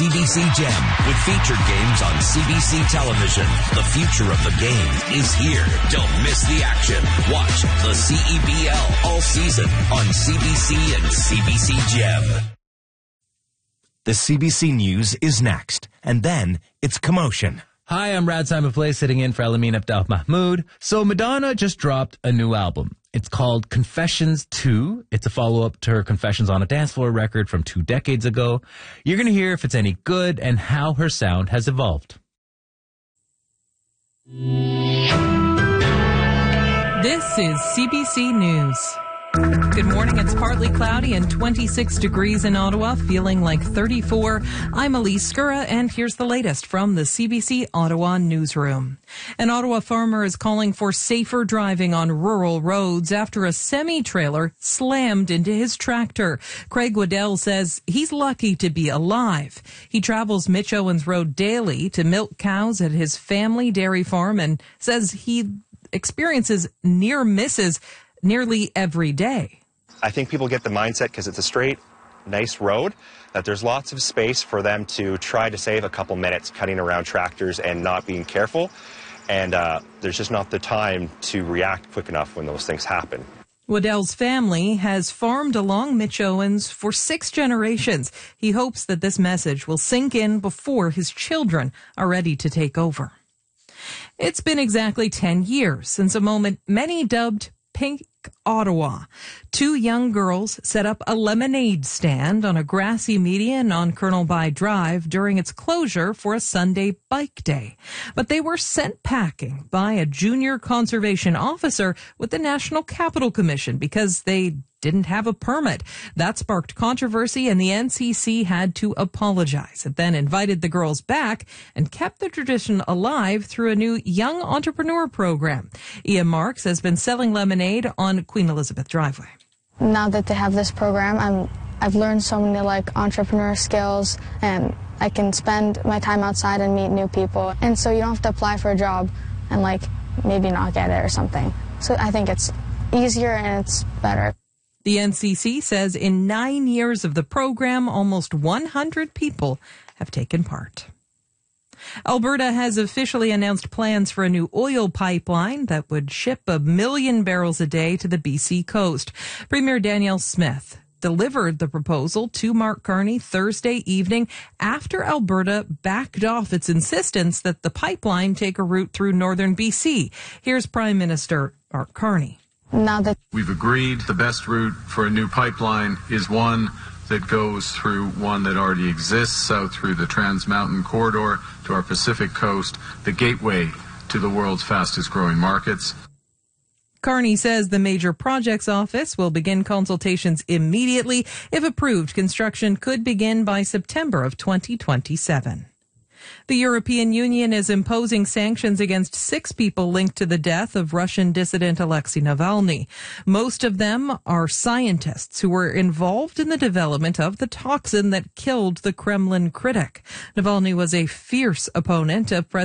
CBC Gem with featured games on CBC television. The future of the game is here. Don't miss the action. Watch the CEBL all season on CBC and CBC Gem. The CBC News is next, and then it's Commotion. Hi, I'm Rad Simon Play, sitting in for Elamin Abdel Mahmoud. So Madonna just dropped a new album. It's called Confessions 2. It's a follow-up to her Confessions on a Dance Floor record from 2 decades ago. You're going to hear if it's any good and how her sound has evolved. This is CBC News. Good morning. It's partly cloudy and 26 degrees in Ottawa, feeling like 34. I'm Elise Skura, and here's the latest from the CBC Ottawa newsroom. An Ottawa farmer is calling for safer driving on rural roads after a semi-trailer slammed into his tractor. Craig Waddell says he's lucky to be alive. He travels Mitch Owens Road daily to milk cows at his family dairy farm and says he experiences near misses nearly every day. I think people get the mindset because it's a straight, nice road that there's lots of space for them to try to save a couple minutes cutting around tractors and not being careful. And there's just not the time to react quick enough when those things happen. Waddell's family has farmed along Mitch Owens for 6 generations. He hopes that this message will sink in before his children are ready to take over. It's been exactly 10 years since a moment many dubbed Pink Ottawa. 2 young girls set up a lemonade stand on a grassy median on Colonel By Drive during its closure for a Sunday bike day. But they were sent packing by a junior conservation officer with the National Capital Commission because they didn't have a permit. That sparked controversy, and the NCC had to apologize. It then invited the girls back and kept the tradition alive through a new young entrepreneur program. Ian Marks has been selling lemonade on Queen Elizabeth Driveway. Now that they have this program, I've learned so many entrepreneur skills, and I can spend my time outside and meet new people. And so you don't have to apply for a job and maybe not get it or something. So I think it's easier and it's better. The NCC says in 9 years of the program, almost 100 people have taken part. Alberta has officially announced plans for a new oil pipeline that would ship 1 million barrels a day to the BC coast. Premier Danielle Smith delivered the proposal to Mark Carney Thursday evening after Alberta backed off its insistence that the pipeline take a route through northern BC. Here's Prime Minister Mark Carney. Now that we've agreed the best route for a new pipeline is one that goes through one that already exists, south through the Trans Mountain Corridor to our Pacific coast, the gateway to the world's fastest growing markets. Carney says the Major Projects Office will begin consultations immediately. If approved, construction could begin by September of 2027. The European Union is imposing sanctions against 6 people linked to the death of Russian dissident Alexei Navalny. Most of them are scientists who were involved in the development of the toxin that killed the Kremlin critic. Navalny was a fierce opponent of President